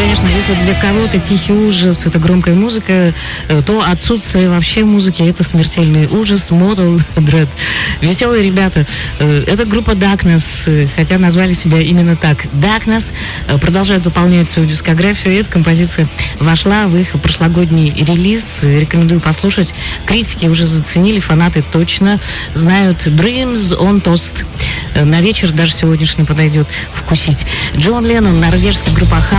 конечно, если для кого-то тихий ужас — это громкая музыка, то отсутствие вообще музыки — это смертельный ужас. Motorhead Dread. Веселые ребята. Это группа Darkness, хотя назвали себя именно так. Darkness продолжают выполнять свою дискографию, и эта композиция вошла в их прошлогодний релиз. Рекомендую послушать. Критики уже заценили, фанаты точно знают. Dreams on Toast. На вечер даже сегодняшний подойдет вкусить. Джон Леннон, норвежская группа